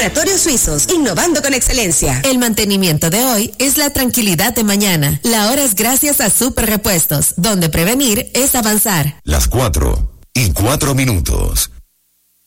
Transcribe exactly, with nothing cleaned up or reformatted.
Laboratorios Suizos, innovando con excelencia. El mantenimiento de hoy es la tranquilidad de mañana. La hora es gracias a Super Repuestos, donde prevenir es avanzar. Las cuatro y cuatro minutos.